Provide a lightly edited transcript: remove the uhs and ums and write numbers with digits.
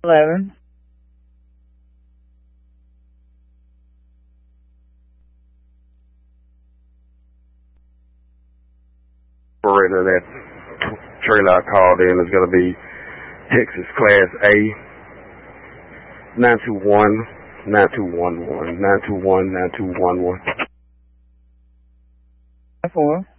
11. Operator, that trailer I called in is going to be Texas Class A 921-9211. 921-9211. 4.